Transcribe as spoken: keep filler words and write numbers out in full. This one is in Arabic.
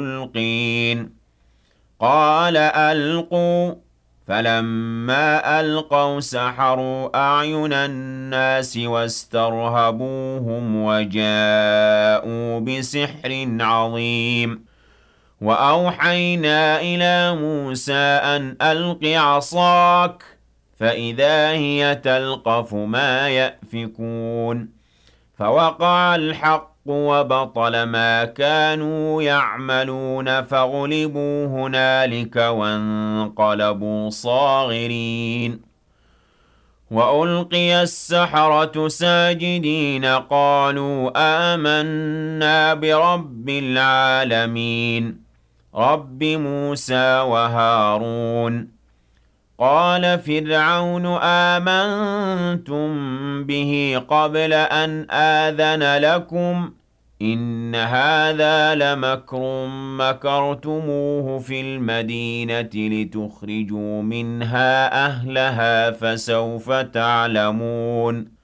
مُلْقِينَ قَالَ أَلْقُوا فَلَمَّا أَلْقَوْا سَحَرُوا أَعْيُنَ النَّاسِ وَاسْتَرْهَبُوهُمْ وَجَاءُوا بِسِحْرٍ عَظِيمٍ وَأَوْحَيْنَا إِلَىٰ مُوسَىٰ أَنْ أَلْقِ عَصَاكَ فَإِذَا هِيَ تَلْقَفُ مَا يَأْفِكُونَ فَوَقَعَ الْحَقُّ وَبَطَلَ مَا كَانُوا يَعْمَلُونَ فَغُلِبُوا هُنَالِكَ وَانقَلَبُوا صَاغِرِينَ وَأُلْقِيَ السَّحَرَةُ سَاجِدِينَ قَالُوا آمَنَّا بِرَبِّ الْعَالَمِينَ رَبِّ مُوسَىٰ وَهَارُونَ قَالَ فِرْعَوْنُ آمَنتُم بِهِ قَبْلَ أَنْ آذَنَ لَكُمْ ۖ إِنَّ هَٰذَا لَمَكْرٌ مَّكَرْتُمُوهُ فِي الْمَدِينَةِ لِتُخْرِجُوا مِنْهَا أَهْلَهَا فَسَوْفَ تَعْلَمُونَ